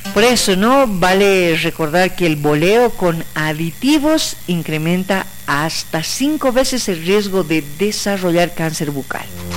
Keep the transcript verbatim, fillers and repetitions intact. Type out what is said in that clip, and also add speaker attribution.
Speaker 1: Por eso, ¿no? Vale recordar que el boleo con aditivos incrementa hasta cinco veces el riesgo de desarrollar cáncer bucal.